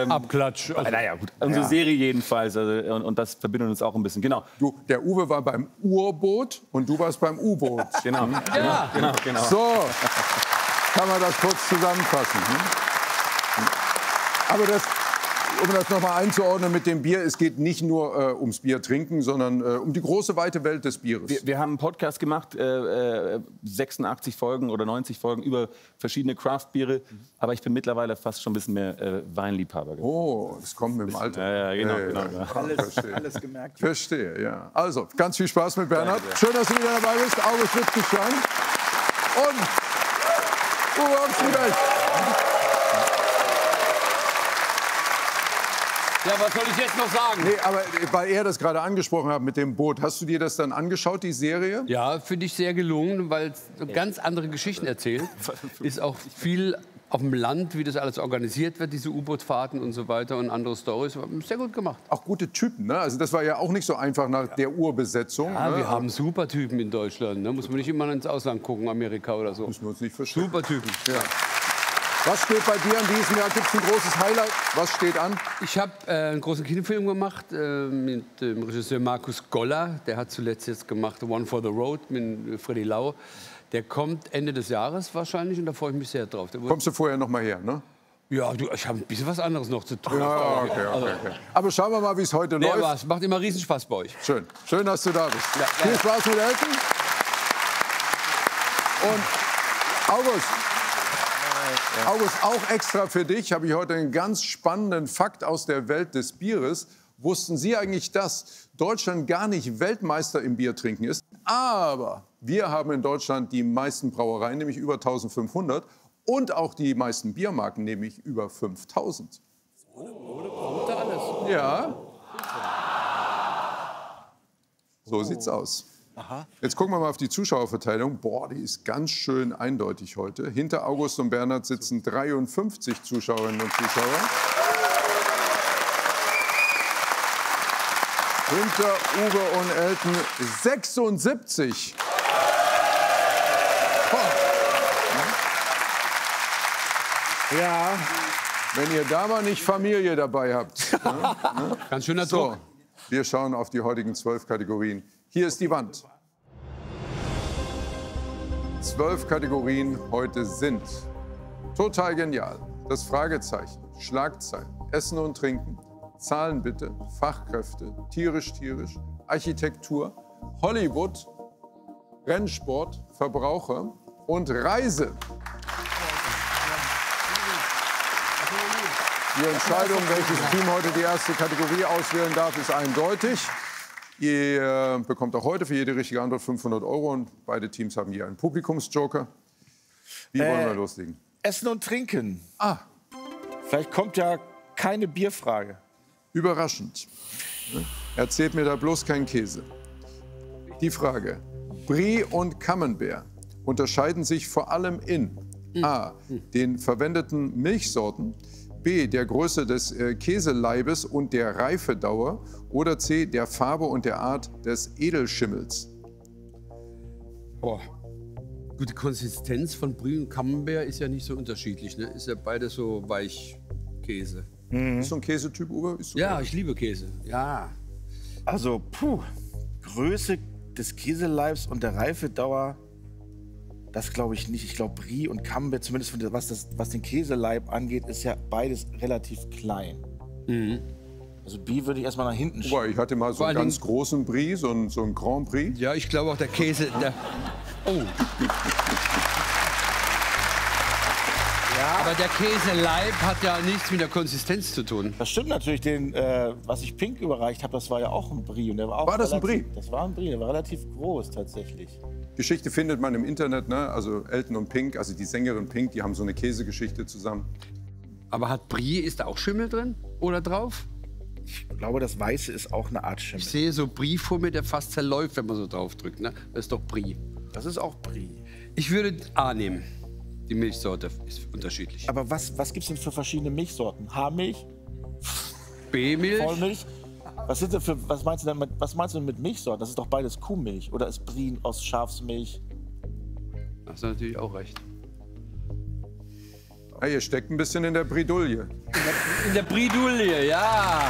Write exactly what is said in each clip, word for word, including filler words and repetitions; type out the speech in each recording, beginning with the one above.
ähm, Abklatsch. Also, naja, gut. Unsere Ja. Serie jedenfalls. Also, und, und das verbindet uns auch ein bisschen. Genau. Du, der Uwe war beim Urboot und du warst beim U-Boot. Genau. Ja. Genau, genau. So, kann man das kurz zusammenfassen. Hm? Aber das, um das noch mal einzuordnen mit dem Bier, es geht nicht nur äh, ums Bier trinken, sondern äh, um die große, weite Welt des Bieres. Wir, wir haben einen Podcast gemacht, äh, äh, sechsundachtzig Folgen oder neunzig Folgen über verschiedene Craft-Biere. Aber ich bin mittlerweile fast schon ein bisschen mehr äh, Weinliebhaber geworden. Oh, das kommt mit dem Alter. Ja, ja, genau, Ja, genau, ja. genau. Alles, verstehe. Alles gemerkt. Verstehe, ja. Also, ganz viel Spaß mit Bernhard. Schön, dass du wieder dabei bist. August Wittgenstein. Und Uwe Ochsenknecht. ja, was soll ich jetzt noch sagen? Nee, aber weil er das gerade angesprochen hat mit dem Boot, hast du dir das dann angeschaut, die Serie? Ja, finde ich sehr gelungen, weil es so ganz andere Geschichten erzählt. Ist auch viel auf dem Land, wie das alles organisiert wird, diese U-Boot-Fahrten und so weiter und andere Storys. Sehr gut gemacht. Auch gute Typen, ne? Also das war ja auch nicht so einfach nach der Urbesetzung. Ja, ne? wir haben super Typen in Deutschland. Ne? Muss man nicht immer ins Ausland gucken, Amerika oder so. Müssen wir uns nicht verstehen. Super Typen. Ja. Was steht bei dir an diesem Jahr? Gibt es ein großes Highlight? Was steht an? Ich habe äh, einen großen Kinofilm gemacht äh, mit dem Regisseur Markus Goller. Der hat zuletzt jetzt gemacht One for the Road mit Freddy Lau. Der kommt Ende des Jahres wahrscheinlich und da freue ich mich sehr drauf. Der wurde- Kommst du vorher noch mal her, ne? Ja, du, ich habe ein bisschen was anderes noch zu tun. Ja, okay, okay, okay. Aber schauen wir mal, wie es heute Nee, läuft. was, macht immer Riesenspaß bei euch. Schön. Schön, dass du da bist. Ja, Viel ja. Spaß mit Elton. Und August. August, auch extra für dich habe ich heute einen ganz spannenden Fakt aus der Welt des Bieres. Wussten Sie eigentlich, dass Deutschland gar nicht Weltmeister im Biertrinken ist? Aber wir haben in Deutschland die meisten Brauereien, nämlich über eintausendfünfhundert. Und auch die meisten Biermarken, nämlich über fünftausend. Ja. So sieht's aus. Jetzt gucken wir mal auf die Zuschauerverteilung. Boah, die ist ganz schön eindeutig heute. Hinter August und Bernhard sitzen dreiundfünfzig Zuschauerinnen und Zuschauer. Hinter Uwe und Elton sechsundsiebzig. Ja, Wenn ihr da mal nicht Familie dabei habt. Ne? Ganz schöner So, Druck. wir schauen auf die heutigen zwölf Kategorien. Hier ist die Wand. Zwölf Kategorien heute sind total genial. Das Fragezeichen, Schlagzeilen, Essen und Trinken, Zahlen bitte, Fachkräfte, tierisch tierisch, Architektur, Hollywood, Rennsport, Verbraucher und Reise. Die Entscheidung, welches Team heute die erste Kategorie auswählen darf, ist eindeutig. Ihr bekommt auch heute für jede richtige Antwort fünfhundert Euro und beide Teams haben hier einen Publikumsjoker. Wie wollen wir Äh. loslegen? Essen und Trinken. Ah, Vielleicht kommt ja keine Bierfrage. überraschend. Erzählt mir da bloß kein Käse. Die Frage: Brie und Camembert unterscheiden sich vor allem in A. den verwendeten Milchsorten, B. der Größe des äh, Käseleibes und der Reifedauer oder C. der Farbe und der Art des Edelschimmels. Boah. Gut, die Konsistenz von Brie und Camembert ist ja nicht so unterschiedlich. Ne? Ist ja beides so Weichkäse. Bist du ein Käsetyp, Uwe? Ist Ja, ich liebe Käse. Ja. Also, puh, Größe des Käseleibs und der Reifedauer, das glaube ich nicht. Ich glaube, Brie und Camembert, zumindest von der- was, das, was den Käseleib angeht, ist ja beides relativ klein. Also Brie würde ich erstmal nach hinten schieben. Wobei, ich hatte mal so Vor einen allen ganz großen Brie, so einen, so einen Grand Prix. Ja, ich glaube auch der Käse. Der oh. Aber der Käseleib hat ja nichts mit der Konsistenz zu tun. Das stimmt natürlich, den, äh, was ich Pink überreicht habe, das war ja auch ein Brie. Und der war, auch War das ein relativ, Brie? Das war ein Brie, der war relativ groß tatsächlich. Geschichte findet man im Internet, ne? Also Elton und Pink, also die Sängerin Pink, die haben so eine Käsegeschichte zusammen. Aber hat Brie, ist da auch Schimmel drin oder drauf? Ich glaube, das Weiße ist auch eine Art Schimmel. Ich sehe so Brie vor mir, der fast zerläuft, wenn man so drauf drückt. Ne? Das ist doch Brie. Das ist auch Brie. Ich würde A nehmen. Die Milchsorte ist unterschiedlich. Aber was, was gibt es denn für verschiedene Milchsorten? Haarmilch, B-Milch? Vollmilch? Was, sind denn für, was, meinst du denn mit, was meinst du denn mit Milchsorten? Das ist doch beides Kuhmilch. Oder ist Brie aus Schafsmilch? Das ist natürlich auch recht. Ja, ihr steckt ein bisschen in der Bredouille. In der, in der Bredouille, ja.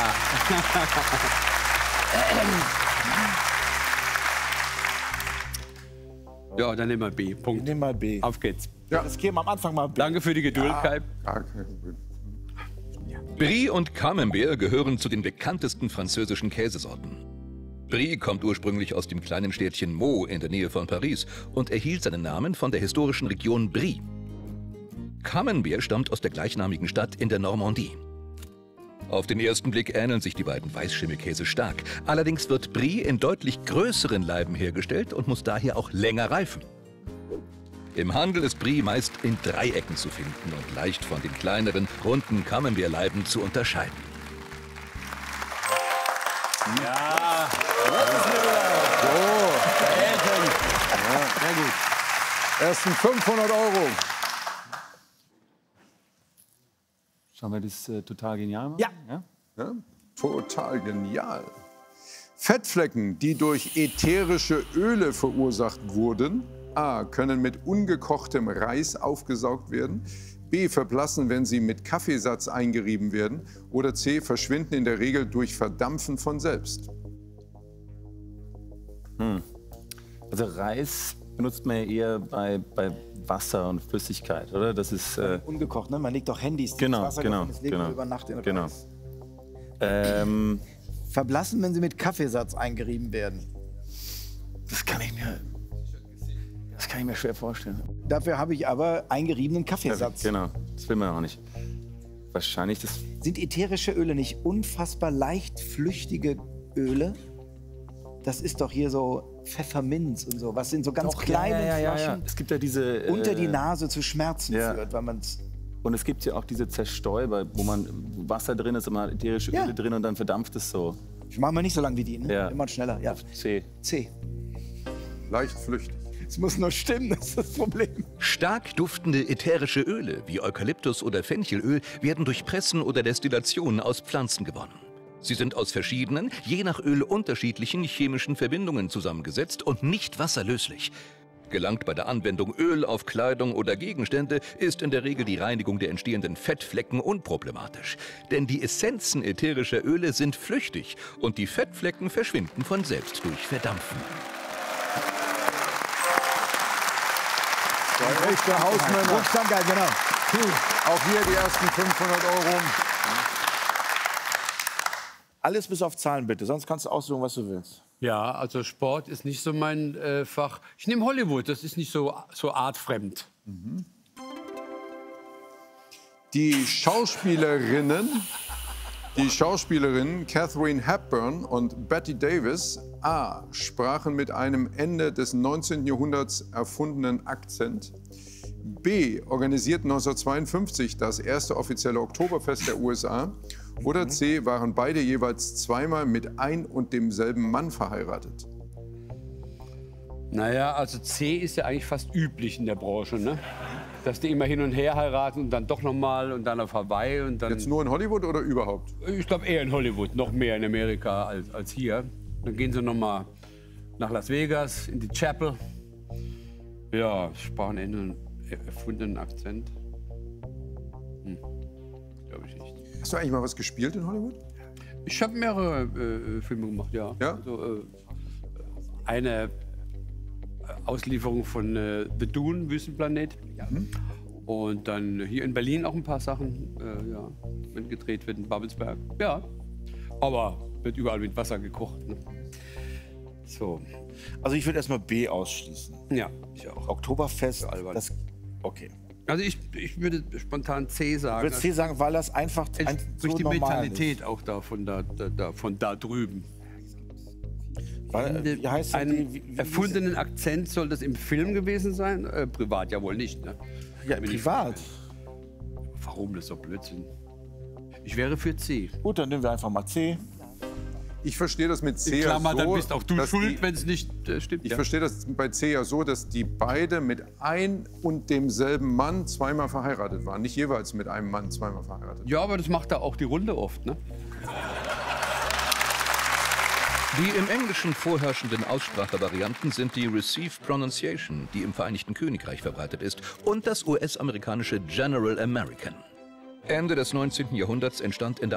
Ja, dann nehmen wir B. Punkt. Nehmen wir B. Auf geht's. Ja. Das käme am Anfang mal B. Danke für die Geduld, Ja. Kai. Gar kein Problem. Brie und Camembert gehören zu den bekanntesten französischen Käsesorten. Brie kommt ursprünglich aus dem kleinen Städtchen Meaux in der Nähe von Paris und erhielt seinen Namen von der historischen Region Brie. Camembert stammt aus der gleichnamigen Stadt in der Normandie. Auf den ersten Blick ähneln sich die beiden Weißschimmelkäse stark. Allerdings wird Brie in deutlich größeren Laiben hergestellt und muss daher auch länger reifen. Im Handel ist Brie meist in Dreiecken zu finden und leicht von den kleineren, runden Camembert-Laiben zu unterscheiden. Ja. Sehr gut. Ersten fünfhundert Euro. Schauen wir das äh, total genial machen? Ja. ja? Ja, total genial. Fettflecken, die durch ätherische Öle verursacht wurden, A, können mit ungekochtem Reis aufgesaugt werden, B, verblassen, wenn sie mit Kaffeesatz eingerieben werden, oder C, verschwinden in der Regel durch Verdampfen von selbst. Also Reis benutzt man ja eher bei, bei Wasser und Flüssigkeit, oder? Das ist äh, Ungekocht, ne? Man legt doch Handys ins genau, Wasser genau, und es legt genau, über Nacht in genau. Reis. Ähm, Verblassen, wenn sie mit Kaffeesatz eingerieben werden. das kann ich mir, das kann ich mir schwer vorstellen. Dafür habe ich aber eingeriebenen Kaffeesatz. Genau, das will man auch nicht. Wahrscheinlich das. Sind ätherische Öle nicht unfassbar leicht flüchtige Öle? Das ist doch hier so Pfefferminz und so, was in so ganz Doch, kleinen ja, ja, ja, Flaschen ja. Es gibt ja diese äh, unter die Nase zu Schmerzen ja. führt, weil man es... Und es gibt ja auch diese Zerstäuber, wo man wo Wasser drin ist, immer ätherische Ja. Öle drin und dann verdampft es so. Ich mache mal nicht so lang wie die, ne? Ja. Immer schneller. Ja. C. C. Leicht flüchtig. Es muss nur stimmen, das ist das Problem. Stark duftende ätherische Öle wie Eukalyptus oder Fenchelöl werden durch Pressen oder Destillation aus Pflanzen gewonnen. Sie sind aus verschiedenen, je nach Öl unterschiedlichen chemischen Verbindungen zusammengesetzt und nicht wasserlöslich. Gelangt bei der Anwendung Öl auf Kleidung oder Gegenstände, ist in der Regel die Reinigung der entstehenden Fettflecken unproblematisch. Denn die Essenzen ätherischer Öle sind flüchtig und die Fettflecken verschwinden von selbst durch Verdampfen. Echte Hausmänner. Hochstandgeil, genau. Auch hier die ersten fünfhundert Euro. Alles bis auf Zahlen bitte, sonst kannst du aussuchen, was du willst. Ja, also Sport ist nicht so mein äh, Fach. Ich nehme Hollywood, das ist nicht so, so artfremd. Die Schauspielerinnen, die Schauspielerinnen Katharine Hepburn und Bette Davis A. sprachen mit einem Ende des neunzehnten Jahrhunderts erfundenen Akzent. B. organisierten neunzehnhundertzweiundfünfzig das erste offizielle Oktoberfest der U S A. Oder C. waren beide jeweils zweimal mit ein und demselben Mann verheiratet. Naja, also C ist ja eigentlich fast üblich in der Branche, ne? Dass die immer hin und her heiraten und dann doch noch mal und dann auf Hawaii und dann... Jetzt nur in Hollywood oder überhaupt? Ich glaube eher in Hollywood, noch mehr in Amerika als, als hier. Dann gehen sie noch mal nach Las Vegas, in die Chapel. Ja, sprachen einen erfundenen Akzent. Hm, glaube ich nicht. Hast du eigentlich mal was gespielt in Hollywood? Ich habe mehrere äh, Filme gemacht, ja. Ja? Also, äh, eine Auslieferung von äh, The Dune, Wüstenplanet. Mhm. Und dann hier in Berlin auch ein paar Sachen, äh, ja, wenn gedreht wird in Babelsberg. Ja, aber wird überall mit Wasser gekocht. Ne? So, Also ich würde erstmal B ausschließen. ja, ich auch. Oktoberfest, albern. das... Okay. Also ich, ich würde spontan C sagen. Ich würde C sagen, weil das einfach Es- ein, durch so die normal Mentalität auch da von da, da, da, von da drüben. ist. Weil, äh, wie heißt denn Einen die, wie, wie, erfundenen Akzent soll das im Film gewesen sein? Äh, privat ja wohl nicht. Ne? Ja, Bin ich- privat. Warum? Das ist doch Blödsinn. Ich wäre für C. Gut, dann nehmen wir einfach mal C. Ich verstehe das mit C In Klammer, ja so, dann bist auch du dass schuld, die, wenn es nicht äh, stimmt. Ich ja. verstehe das bei C ja so, dass die beide mit ein und demselben Mann zweimal verheiratet waren. Nicht jeweils mit einem Mann zweimal verheiratet. Ja, aber das macht da auch die Runde oft. Ne? Die im Englischen vorherrschenden Aussprachevarianten sind die Received Pronunciation, die im Vereinigten Königreich verbreitet ist, und das U S-amerikanische General American. Ende des neunzehnten Jahrhunderts entstand in der